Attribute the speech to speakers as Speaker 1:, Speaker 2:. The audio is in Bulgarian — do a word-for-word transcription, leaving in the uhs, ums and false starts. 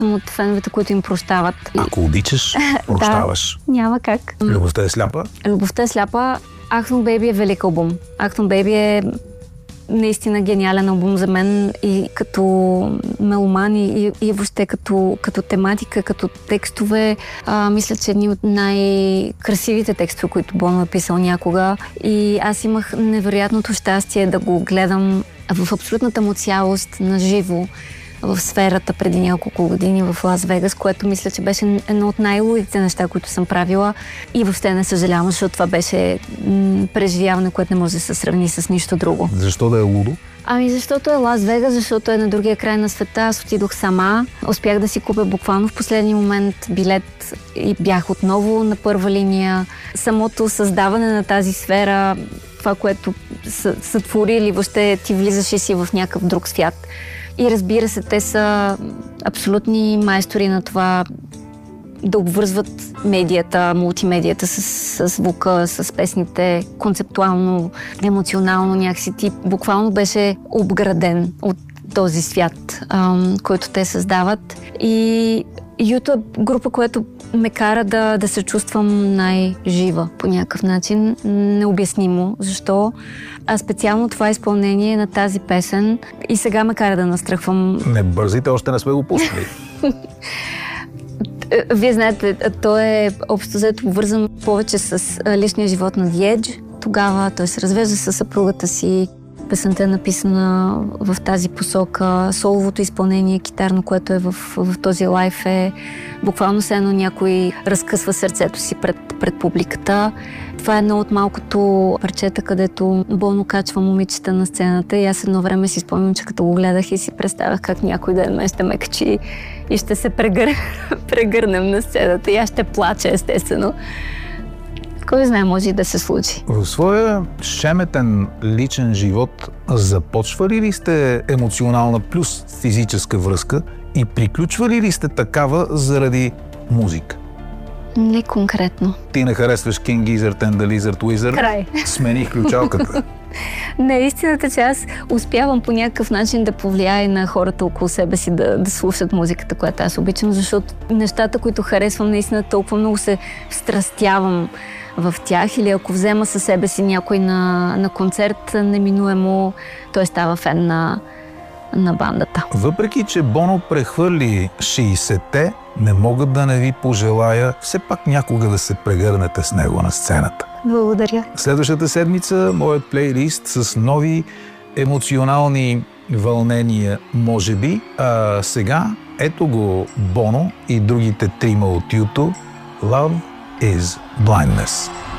Speaker 1: съм от феновете, които им прощават.
Speaker 2: Ако обичаш, прощаваш.
Speaker 1: Да, няма как.
Speaker 2: Любовта е сляпа?
Speaker 1: Любовта е сляпа. Achtung Baby е велик албум. Achtung Baby е наистина гениален албум за мен и като меломан и, и въобще като, като тематика, като текстове. А, мисля, че едни от най-красивите текстове, които Боно е писал някога. И аз имах невероятното щастие да го гледам в абсолютната му цялост на живо в сферата преди няколко години в Лас Вегас, което мисля, че беше едно от най-лудите неща, които съм правила. И въобще не съжалявам, защото това беше м- преживяване, което не може да се сравни с нищо друго.
Speaker 2: Защо да е лудо?
Speaker 1: Ами защото е Лас Вегас, защото е на другия край на света. Аз отидох сама. Успях да си купя буквално в последния момент билет и бях отново на първа линия. Самото създаване на тази сфера, това, което са, са творили, въобще ти влизаш и си в някакъв друг свят. И разбира се, те са абсолютни майстори на това да обвързват медията, мултимедията с, с звука, с песните, концептуално, емоционално някакси. Ти буквално беше обграден от този свят, ам, който те създават. И YouTube група, която ме кара да, да се чувствам най-жива по някакъв начин. Необяснимо защо. А специално това изпълнение на тази песен и сега ме кара да настръхвам.
Speaker 2: Не бързите, още не сме го пуснали.
Speaker 1: Вие знаете, той е общо взето обвързан повече с личния живот на The Edge. Тогава той се развежда със съпругата си. Песента е написана в тази посока. Соловото изпълнение, китарно, което е в, в този лайф е буквално се едно някой разкъсва сърцето си пред, пред публиката. Това е едно от малкото парчета, където Боно качва момичета на сцената и аз едно време си спомням, че като го гледах и си представях как някой ден мен ще ме качи и ще се прегър... прегърнем на сцената и аз ще плача, естествено. Кой знае, може и да се случи.
Speaker 2: В своя шеметен личен живот започвали ли сте емоционална плюс физическа връзка и приключвали ли сте такава заради музика?
Speaker 1: Не конкретно.
Speaker 2: Ти не харесваш King Gizzard and the Lizard Wizard?
Speaker 1: Край.
Speaker 2: Смених ключалката.
Speaker 1: Не, истината, че аз успявам по някакъв начин да повлияя на хората около себе си да, да слушат музиката, която аз обичам, защото нещата, които харесвам, наистина толкова много се страстявам в тях или ако взема със себе си някой на, на концерт, неминуемо той става фен на, на бандата.
Speaker 2: Въпреки, че Боно прехвърли шейсетте, не мога да не ви пожелая все пак някога да се прегърнете с него на сцената.
Speaker 1: Благодаря.
Speaker 2: Следващата седмица моят плейлист с нови емоционални вълнения, може би. А сега ето го Боно и другите трима от YouTube. Love is Blindness.